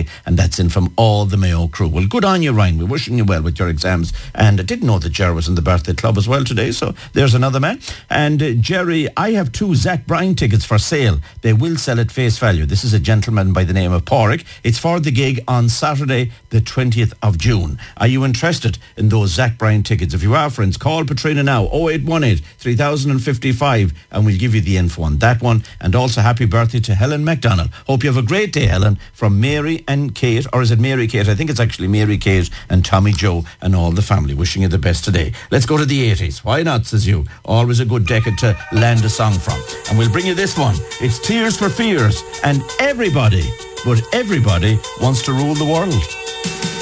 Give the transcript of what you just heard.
and that's in from all the Mayo crew. Well, good on you, Ryan. We're wishing you well with your exams. And I didn't know that Jerry was in the birthday club as well today, so there's another man. And Jerry, I have 2 Zach Bryan tickets for sale. They will sell at face value. This is a gentleman by the name of Porrick. It's for the gig on Saturday, the 20th of June. Are you interested in those Zach Bryan tickets? If you are, friends, call Patrina now, 0818 3055, and we'll give you the info on that one. And also happy birthday to Helen MacDonald. Hope you have a great day, Helen, from Mary and Kate, or is it Mary Kate? I think it's actually Mary Kate and Tommy Joe and all the family. Wishing you the best today. Let's go to the 80s. Why not, says you. Always a good decade to land a song from. And we'll bring you this one. It's Tears for Fears, and everybody, but everybody, wants to rule the world.